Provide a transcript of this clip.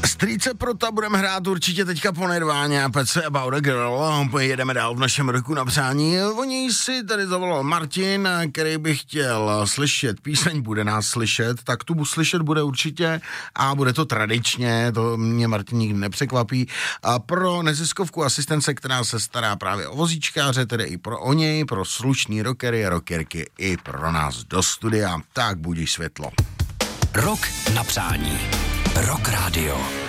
Strýce Prota budeme hrát určitě teďka po Nirváně a Pece About a Girl. Jedeme dál v našem roku na přání. O něj si tady zavolal Martin, který by chtěl slyšet píseň, bude nás slyšet, tak tu slyšet bude určitě a bude to tradičně, to mě Martin nikdy nepřekvapí. A pro neziskovku asistence, která se stará právě o vozíčkáře, tedy i pro něj, pro slušný rockery a rockerky i pro nás do studia. Tak budíš světlo. Rok na přání. Rock Radio.